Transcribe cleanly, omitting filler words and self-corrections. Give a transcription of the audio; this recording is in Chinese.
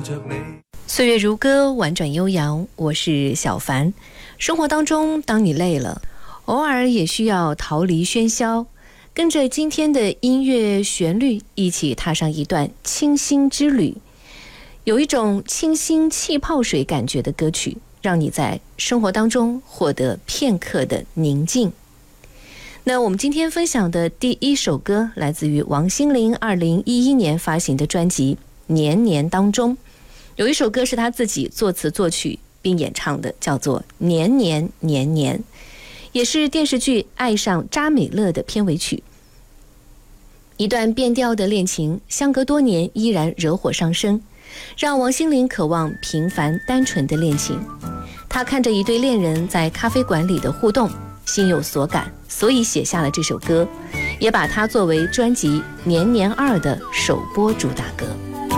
着你。 岁月如歌，婉转悠扬，我是小凡。生活当中，当你累了，偶尔也需要逃离喧嚣，跟着今天的音乐旋律一起踏上一段清新之旅。有一种清新气泡水感觉的歌曲，让你在生活当中获得片刻的宁静。那我们今天分享的第一首歌来自于王心凌2011年发行的专辑《年年》当中，有一首歌是她自己作词作曲并演唱的，叫做《年年年年》，也是电视剧《爱上扎米勒》的片尾曲。一段变调的恋情，相隔多年依然惹火上身，让王心凌渴望平凡单纯的恋情。她看着一对恋人在咖啡馆里的互动，心有所感，所以写下了这首歌，也把它作为专辑《年年2》的首播主打歌。